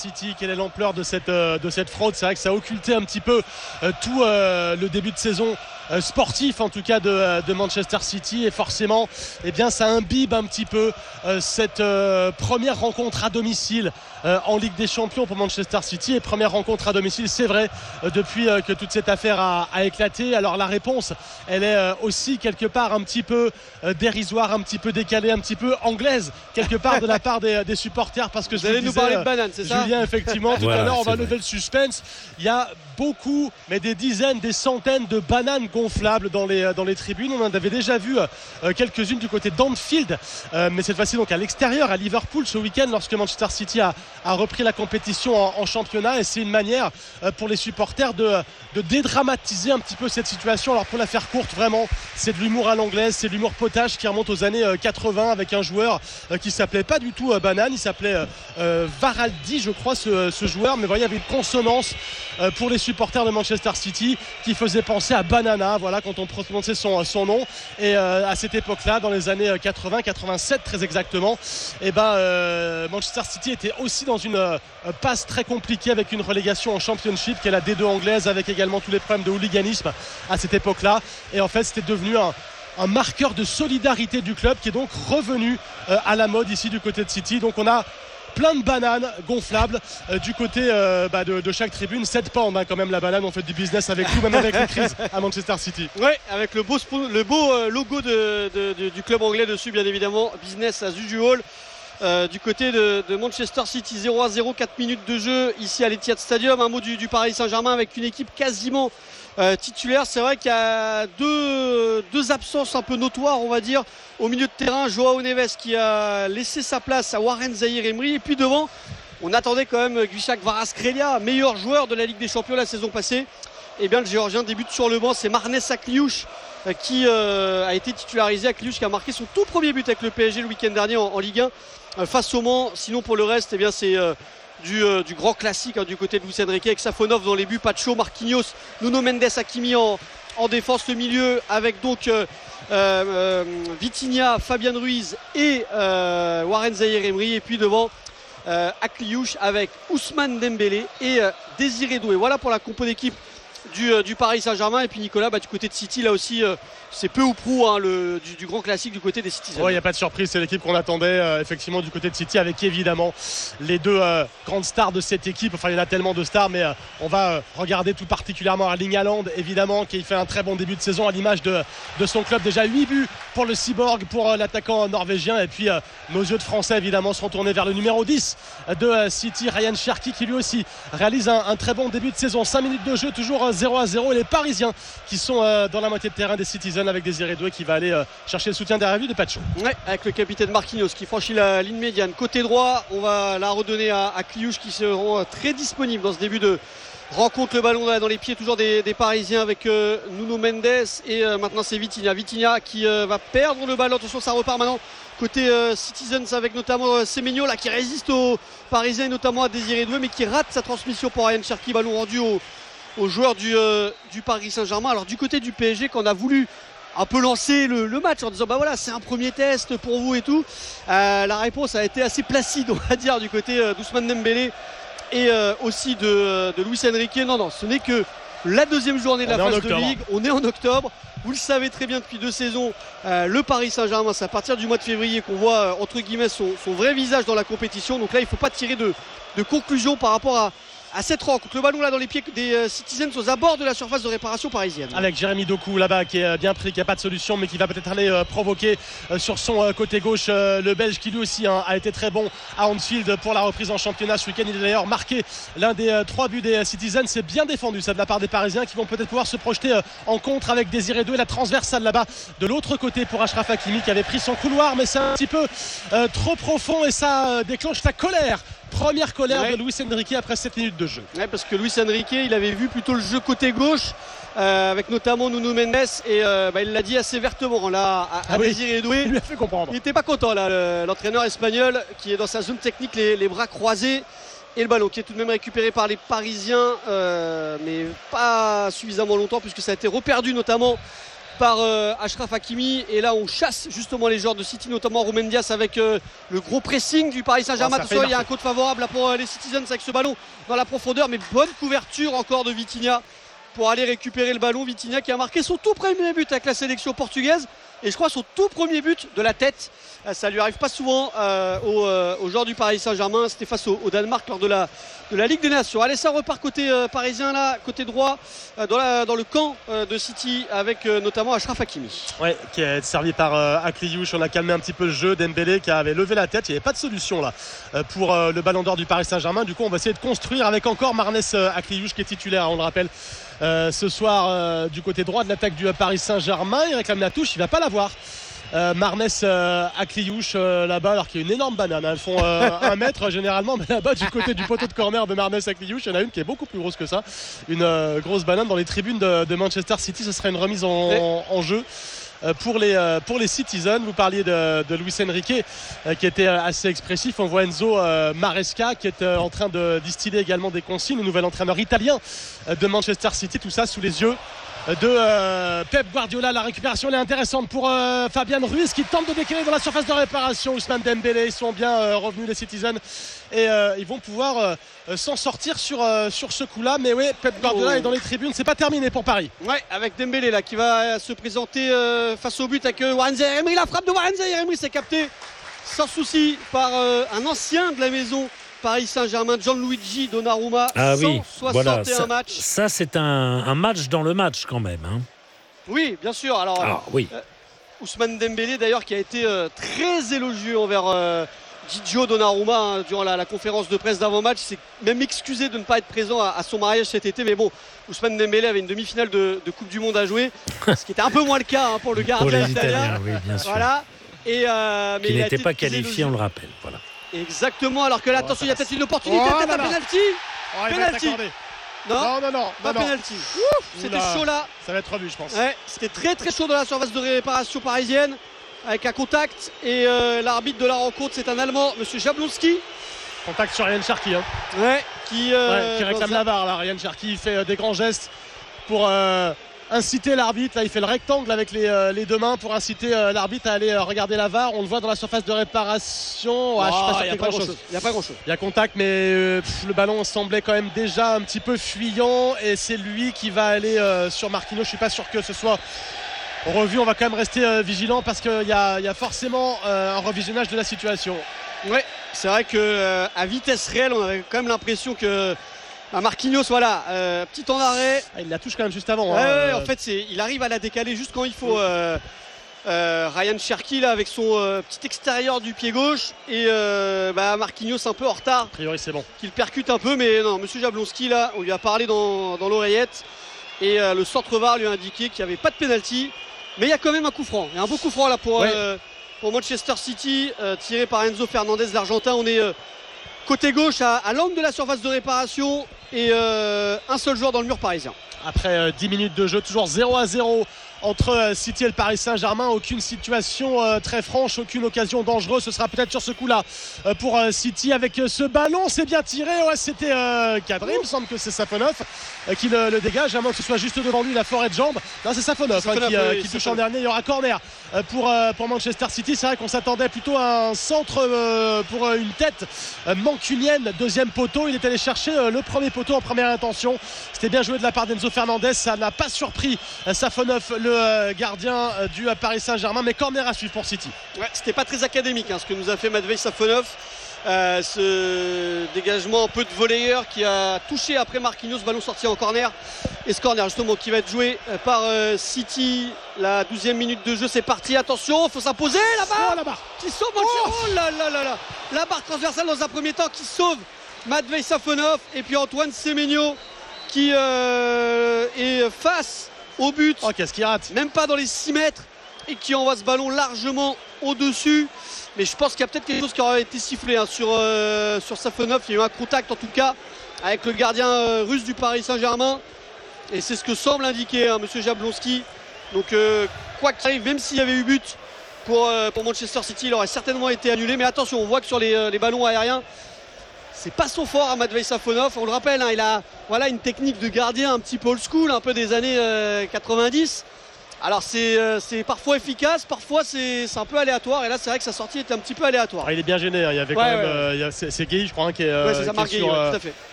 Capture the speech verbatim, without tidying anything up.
City. Quelle est l'ampleur de cette, euh, de cette fraude? C'est vrai que ça a occulté un petit peu euh, tout euh, le début de saison euh, sportif en tout cas de, de Manchester City, et forcément eh bien, ça imbibe un petit peu euh, cette euh, première rencontre à domicile euh, en Ligue des Champions pour Manchester City, et première rencontre à domicile, c'est vrai, euh, depuis euh, que toute cette affaire a, a éclaté. Alors la réponse, elle est euh, aussi quelque part un petit peu euh, dérisoire, un petit peu décalée, un petit peu anglaise quelque part de la part des, des supporters, parce que vous je allez vous nous disais, parler de bananes, c'est ça Julien, effectivement, tout Voilà, à l'heure on va c'est lever le suspense. Il y a beaucoup, mais des dizaines, des centaines de bananes gonflables dans les, dans les tribunes. On en avait déjà vu euh, quelques-unes du côté d'Anfield, euh, mais cette fois-ci donc à l'extérieur, à Liverpool ce week-end, lorsque Manchester City a, a repris la compétition en, en championnat. Et c'est une manière euh, pour les supporters de, de dédramatiser un petit peu cette situation. Alors pour la faire courte, vraiment, c'est de l'humour à l'anglaise, c'est de l'humour potage qui remonte aux années euh, quatre-vingts, avec un joueur euh, qui s'appelait pas du tout euh, Banane, il s'appelait euh, euh, Varaldi, je crois, ce, ce joueur. Mais voyez, il y avait une consonance euh, pour les supporters de Manchester City qui faisait penser à Banana, voilà, quand on prononçait son, son nom. Et euh, à cette époque-là, dans les années quatre-vingts quatre-vingt-sept très exactement, et ben euh, Manchester City était aussi dans une euh, passe très compliquée, avec une relégation en Championship qui est la D deux anglaise, avec également tous les problèmes de hooliganisme à cette époque-là. Et en fait, c'était devenu un un marqueur de solidarité du club qui est donc revenu euh, à la mode ici du côté de City. Donc on a plein de bananes gonflables euh, du côté euh, bah, de, de chaque tribune. sept pounds hein, quand même la banane, on fait du business avec tout, même avec les crises à Manchester City. Ouais, avec le beau, le beau euh, logo de, de, de, du club anglais dessus, bien évidemment, business as usual. Euh, du côté de, de Manchester City, zéro à zéro, quatre minutes de jeu ici à l'Etihad Stadium. Un mot du, du Paris Saint-Germain avec une équipe quasiment euh, titulaire. C'est vrai qu'il y a deux, deux absences un peu notoires, on va dire, au milieu de terrain. Joao Neves qui a laissé sa place à Warren Zaïre-Emery, et puis devant on attendait quand même Guishak Kvaratskhelia, meilleur joueur de la Ligue des Champions la saison passée. Et bien le Géorgien débute sur le banc, c'est Marnes Akliouche qui euh, a été titularisé. Akliouche qui a marqué son tout premier but avec le P S G le week-end dernier en, en Ligue un euh, face au Mans. Sinon pour le reste, eh bien c'est euh, du, euh, du grand classique hein, du côté de Luis Enrique, avec Safonov dans les buts, Pacho, Marquinhos, Nuno Mendes, Hakimi en, en défense, le milieu avec donc euh, euh, Vitinha, Fabian Ruiz et euh, Warren Zaïre-Emery, et puis devant euh, Akliouche avec Ousmane Dembélé et euh, Désiré Doué. Voilà pour la compo d'équipe Du, euh, du Paris Saint-Germain. Et puis Nicolas, bah, du côté de City, là aussi euh, c'est peu ou prou hein, le, du, du grand classique du côté des Citizens. Ouais, il n'y a pas de surprise, c'est l'équipe qu'on attendait euh, effectivement du côté de City, avec évidemment les deux euh, grandes stars de cette équipe. Enfin, il y en a tellement de stars, mais euh, on va euh, regarder tout particulièrement Erling Haaland, évidemment, qui fait un très bon début de saison à l'image de, de son club. Déjà huit buts pour le Cyborg, pour euh, l'attaquant norvégien. Et puis euh, nos yeux de Français évidemment seront tournés vers le numéro dix de euh, City, Ryan Cherki, qui lui aussi réalise un, un très bon début de saison. cinq minutes de jeu, toujours euh, zéro à zéro, et les Parisiens qui sont euh, dans la moitié de terrain des Citizens, avec Désiré Doué qui va aller euh, chercher le soutien derrière lui de Pacho. Ouais, avec le capitaine Marquinhos qui franchit la ligne médiane. Côté droit, on va la redonner à, à Kliouche, qui seront euh, très disponibles dans ce début de rencontre. Le ballon là, dans les pieds toujours des, des Parisiens, avec euh, Nuno Mendes, et euh, maintenant c'est Vitinha. Vitinha qui euh, va perdre le ballon. Attention, ça repart maintenant côté euh, Citizens, avec notamment euh, Semenyo là qui résiste aux Parisiens, et notamment à Désiré Doué, mais qui rate sa transmission pour Ryan Cherki. Ballon rendu au aux joueurs du, euh, du Paris Saint-Germain. Alors du côté du P S G, qu'on a voulu un peu lancer le, le match en disant bah voilà, c'est un premier test pour vous et tout, euh, la réponse a été assez placide, on va dire, du côté euh, d'Ousmane Dembélé et euh, aussi de, de Luis Enrique. Non non, ce n'est que la deuxième journée de la phase de Ligue. On est en octobre, vous le savez très bien depuis deux saisons. euh, le Paris Saint-Germain, c'est à partir du mois de février qu'on voit euh, entre guillemets son, son vrai visage dans la compétition. Donc là, il ne faut pas tirer de, de conclusion par rapport à à cette rencontre. Le ballon là dans les pieds des euh, Citizens aux abords de la surface de réparation parisienne. Avec Jérémy Doku là-bas qui est bien pris, qui n'a pas de solution, mais qui va peut-être aller euh, provoquer euh, sur son euh, côté gauche euh, le Belge, qui lui aussi hein, a été très bon à Anfield pour la reprise en championnat ce week-end. Il a d'ailleurs marqué l'un des euh, trois buts des euh, Citizens. C'est bien défendu ça de la part des Parisiens, qui vont peut-être pouvoir se projeter euh, en contre avec Désiré Doué. La transversale là-bas de l'autre côté pour Achraf Hakimi, qui avait pris son couloir, mais c'est un petit peu euh, trop profond, et ça euh, déclenche la colère. Première colère ouais. de Luis Enrique après sept minutes de jeu. Ouais, parce que Luis Enrique, il avait vu plutôt le jeu côté gauche, euh, avec notamment Nuno Mendes, et euh, bah, il l'a dit assez vertement là à, à ah Désiré oui. Doué. Il lui a fait comprendre. Il n'était pas content là, le, l'entraîneur espagnol, qui est dans sa zone technique, les, les bras croisés, et le ballon qui est tout de même récupéré par les Parisiens, euh, mais pas suffisamment longtemps, puisque ça a été reperdu notamment par euh, Achraf Hakimi, et là on chasse justement les joueurs de City, notamment Ruben Dias avec euh, le gros pressing du Paris Saint-Germain. Oh, Attention, il y a un côté favorable là, pour euh, les Citizens avec ce ballon dans la profondeur, mais bonne couverture encore de Vitinha pour aller récupérer le ballon. Vitinha qui a marqué son tout premier but avec la sélection portugaise, et je crois son tout premier but de la tête. Ça lui arrive pas souvent euh, aux, euh, aux joueurs du Paris Saint-Germain. C'était face au, au Danemark lors de la, de la Ligue des Nations. Allez, ça repart côté euh, parisien là, côté droit, euh, dans, la, dans le camp euh, de City, avec euh, notamment Achraf Hakimi. Ouais, qui est servi par euh, Akliouche. On a calmé un petit peu le jeu. Dembélé qui avait levé la tête. Il n'y avait pas de solution là euh, pour euh, le ballon d'or du Paris Saint-Germain. Du coup, on va essayer de construire avec encore Marnès euh, Akliouche qui est titulaire, on le rappelle. Euh, ce soir euh, du côté droit de l'attaque du Paris Saint-Germain, il réclame la touche, il va pas l'avoir. Euh, Marnès euh, Akliouche euh, là-bas, alors qu'il y a une énorme banane, hein. Elles font euh, un mètre généralement, mais là-bas du côté du poteau de corner de Marnès Akliouche, il y en a une qui est beaucoup plus grosse que ça, une euh, grosse banane dans les tribunes de, de Manchester City. Ce sera une remise en, en, en jeu pour les, pour les Citizens. Vous parliez de, de Luis Enrique euh, qui était assez expressif. On voit Enzo euh, Maresca qui est euh, en train de distiller également des consignes, le nouvel entraîneur italien euh, de Manchester City. Tout ça sous les yeux de euh, Pep Guardiola. La récupération elle est intéressante pour euh, Fabian Ruiz qui tente de décaler dans la surface de réparation. Ousmane Dembélé, ils sont bien euh, revenus les Citizens, et euh, ils vont pouvoir euh, s'en sortir sur, euh, sur ce coup-là. Mais oui, Pep Guardiola oh. est dans les tribunes, c'est pas terminé pour Paris. Ouais, avec Dembélé là qui va se présenter euh, face au but avec euh, Warren Zaïre-Emery. La frappe de Warren Zaïre-Emery, c'est capté sans souci par euh, un ancien de la maison Paris Saint-Germain, Gianluigi Donnarumma. Ah oui, cent soixante et un voilà, ça, matchs. Ça, c'est un, un match dans le match quand même. Hein. Oui, bien sûr. Alors, ah, oui. euh, Ousmane Dembélé d'ailleurs qui a été euh, très élogieux envers euh, Gigio Donnarumma hein, durant la, la conférence de presse d'avant-match. C'est même excusé de ne pas être présent à, à son mariage cet été. Mais bon, Ousmane Dembélé avait une demi-finale de, de Coupe du Monde à jouer, ce qui était un peu moins le cas hein, pour le gardien pour les italien. Italiens, oui, bien sûr. Voilà. Et, euh, mais qui il n'était pas qualifié, élogieux. on le rappelle. Voilà. Exactement, alors que là, attention, il y a peut-être une opportunité, oh, peut-être un penalty. Oh, penalty. Non, non, non, non, pas non, penalty. C'était Oula. chaud là. Ça va être revu, je pense. Ouais, c'était très très chaud dans la surface de réparation parisienne, avec un contact, et euh, l'arbitre de la rencontre, c'est un Allemand, Monsieur Jablonski. Contact sur Ryan Cherki. Hein. Ouais, qui, euh, ouais, qui réclame la barre là. Ryan Cherki fait euh, des grands gestes pour euh, inciter l'arbitre. Là, il fait le rectangle avec les, euh, les deux mains pour inciter euh, l'arbitre à aller euh, regarder la V A R. On le voit dans la surface de réparation. Ah, oh, je suis pas sûr qu'il y ait grand grand-chose. chose. Il n'y a pas grand-chose. Il y a contact, mais euh, pff, le ballon semblait quand même déjà un petit peu fuyant, et c'est lui qui va aller euh, sur Marquinhos. Je suis pas sûr que ce soit revu. On va quand même rester euh, vigilant parce qu'il y a, il y a forcément euh, un revisionnage de la situation. Ouais, c'est vrai que euh, à vitesse réelle, on avait quand même l'impression que bah, Marquinhos, voilà, euh, petit temps d'arrêt. Ah, il la touche quand même juste avant. Ouais, hein, ouais, euh... en fait, c'est, il arrive à la décaler juste quand il faut. Euh, euh, Ryan Cherki là avec son euh, petit extérieur du pied gauche, et euh, bah, Marquinhos un peu en retard. A priori, c'est bon. Qu'il percute un peu, mais non, Monsieur Jablonski là, on lui a parlé dans, dans l'oreillette, et euh, le centre V A R lui a indiqué qu'il n'y avait pas de pénalty, mais il y a quand même un coup franc. Il y a un beau coup franc là pour. Ouais. Euh, Pour Manchester City, euh, tiré par Enzo Fernandez, l'Argentin. On est euh, côté gauche à, à l'angle de la surface de réparation, et euh, un seul joueur dans le mur parisien. Après euh, dix minutes de jeu, toujours zéro à zéro entre euh, City et le Paris Saint-Germain. Aucune situation euh, très franche, aucune occasion dangereuse. Ce sera peut-être sur ce coup-là euh, pour euh, City avec euh, ce ballon. C'est bien tiré. Ouais, c'était euh, cadré. Il me semble que c'est Safonov euh, qui le, le dégage, à moins que ce soit juste devant lui la forêt de jambes. Non, c'est Safonov, c'est Safonov hein, qui, euh, oui, qui touche en dernier. Il y aura corner euh, pour, euh, pour Manchester City. C'est vrai qu'on s'attendait plutôt à un centre euh, pour euh, une tête euh, mancunienne. Deuxième poteau. Il est allé chercher euh, le premier poteau en première intention. C'était bien joué de la part d'Enzo Fernandez. Ça n'a pas surpris euh, Safonov, le euh, gardien euh, du euh, Paris Saint-Germain. Mais corner à suivre pour City. Ouais, c'était pas très académique hein, ce que nous a fait Matvei Safonov. Euh, ce dégagement un peu de volleyeur qui a touché après Marquinhos, ballon sorti en corner, et ce corner justement qui va être joué par euh, City. La douzième minute de jeu, c'est parti, attention, il faut s'imposer, la barre, oh, la barre qui sauve oh, oh là là là là la barre transversale dans un premier temps qui sauve Matvei Safonov, et puis Antoine Semenyo qui euh, est face au but, oh, qu'est-ce qu'il rate, même pas dans les six mètres, et qui envoie ce ballon largement au-dessus. Mais je pense qu'il y a peut-être quelque chose qui aurait été sifflé hein, sur, euh, sur Safonov. Il y a eu un contact en tout cas avec le gardien euh, russe du Paris Saint-Germain, et c'est ce que semble indiquer hein, Monsieur Jablonski. Donc euh, quoi qu'il arrive, même s'il y avait eu but pour, euh, pour Manchester City, il aurait certainement été annulé. Mais attention, on voit que sur les, euh, les ballons aériens, c'est pas son fort à Matvei Safonov. On le rappelle, hein, il a voilà, une technique de gardien un petit peu old school, un peu des années euh, quatre-vingt-dix. Alors c'est, euh, c'est parfois efficace, parfois c'est, c'est un peu aléatoire. Et là c'est vrai que sa sortie était un petit peu aléatoire. Ah, il est bien gêné, hein. Il y avait Ouais, quand même ouais. euh, il y a- c'est, c'est Gueye je crois hein, qui est, euh, Ouais, c'est ça, qui est Marc Gueye, sur, ouais, euh, tout à fait.